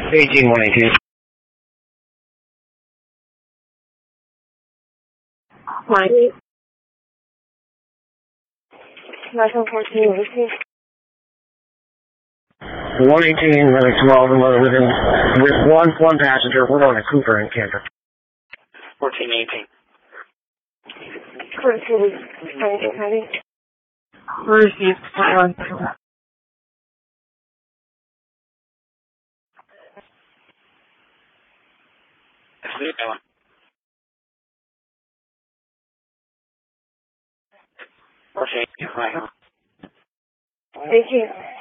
Beijing 118. Mike. National 14, receive. 118, running 12, and with one passenger. We're on a Cooper and Camper. 1418. Receive. Ready? Receive. Silence. Sleep on. Okay, Thank you.